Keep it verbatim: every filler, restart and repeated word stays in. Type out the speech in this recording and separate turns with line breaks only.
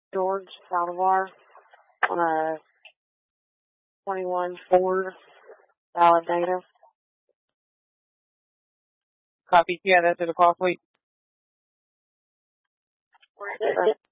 George Saldivar on a twenty-one Ford valid data.
Copy. Yeah, that's at the call, please.